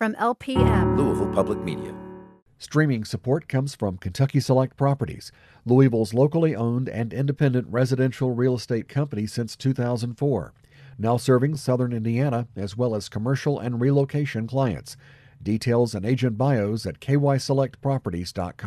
from LPM. Louisville Public Media. Streaming support comes from Kentucky Select Properties, Louisville's locally owned and independent residential real estate company since 2004, now serving southern Indiana as well as commercial and relocation clients. Details and agent bios at kyselectproperties.com.